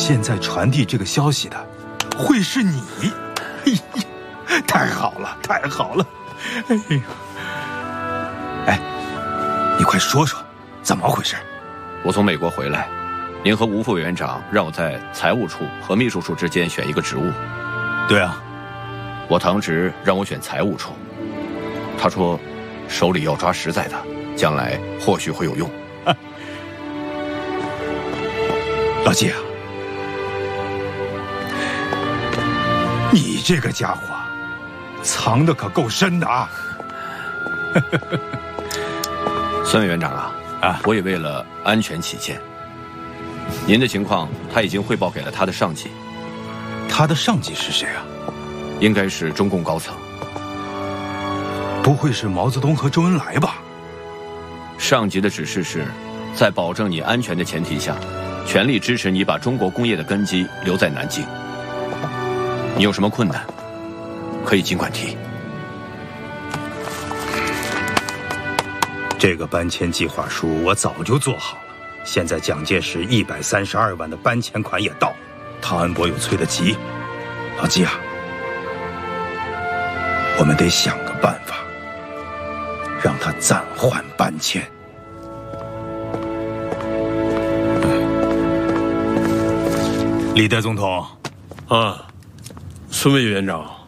现在传递这个消息的，会是你？哎呀，太好了，太好了！哎呦，哎，你快说说，怎么回事？ 我从美国回来，您和吴副委员长让我在财务处和秘书处之间选一个职务。 对啊， 我堂侄让我选财务处，他说手里要抓实在的，将来或许会有用。 老季啊，你这个家伙藏得可够深的啊！ 孙委员长啊，我也为了安全起见，您的情况他已经汇报给了他的上级。 他的上级是谁啊？ 应该是中共高层。 不会是毛泽东和周恩来吧？ 上级的指示是，在保证你安全的前提下，全力支持你把中国工业的根基留在南京。你有什么困难，可以尽管提。 这个搬迁计划书我早就做好了，现在蒋介石132万的搬迁款也到，汤恩伯又催得急。老季啊，我们得想个办法，让他暂缓搬迁。李代总统， 孙委员长。